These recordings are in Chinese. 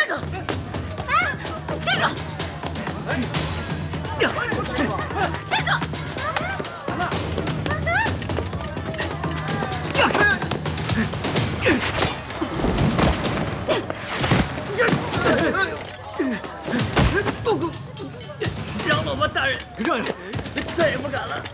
个，哎，这个，这个。 让我吧，大人， 让你， 再也不敢了。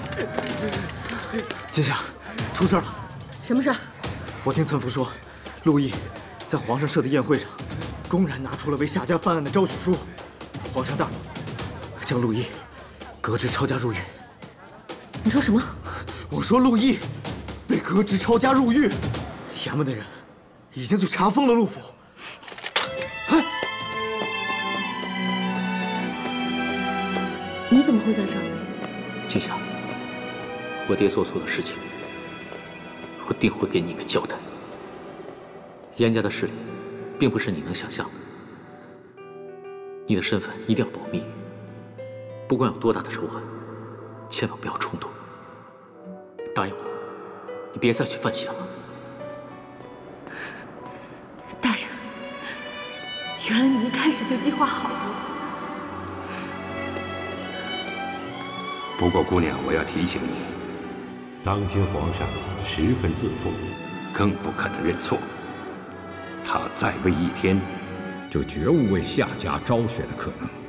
殿下，出事了！ 什么事儿？ 我听岑福说，陆毅在皇上设的宴会上，公然拿出了为夏家翻案的昭雪书，皇上大怒，将陆毅革职抄家入狱。 你说什么？ 我说陆毅被革职抄家入狱，衙门的人已经去查封了陆府。 你怎么会在这儿？ 静夏，我爹做错的事情，我定会给你一个交代。严家的势力，并不是你能想象的。你的身份一定要保密，不管有多大的仇恨，千万不要冲动。答应我，你别再去犯险了。 大人，原来你一开始就计划好了。 不过，姑娘，我要提醒你，当今皇上十分自负，更不可能认错。他在位一天， 就绝无为夏家昭雪的可能。